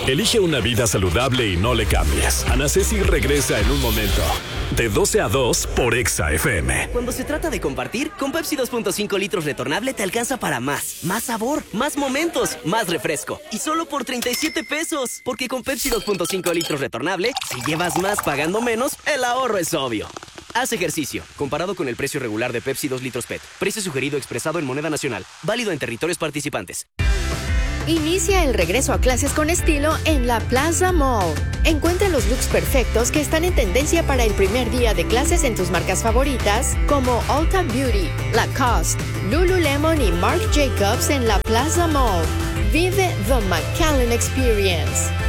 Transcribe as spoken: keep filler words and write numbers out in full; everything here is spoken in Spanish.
Elige una vida saludable y no le cambies. Ana Ceci regresa en un momento. De doce a dos por Exa F M. Cuando se trata de compartir, con Pepsi dos punto cinco litros retornable te alcanza para más. Más sabor, más momentos, más refresco. Y solo por treinta y siete pesos. Porque con Pepsi dos punto cinco litros retornable, si llevas más pagando menos, el ahorro es obvio. Haz ejercicio. Comparado con el precio regular de Pepsi dos litros P E T. Precio sugerido expresado en moneda nacional. Válido en territorios participantes. Inicia el regreso a clases con estilo en la Plaza Mall. Encuentra los looks perfectos que están en tendencia para el primer día de clases en tus marcas favoritas como Ulta Beauty, Lacoste, Lululemon y Marc Jacobs en la Plaza Mall. Vive the McAllen Experience.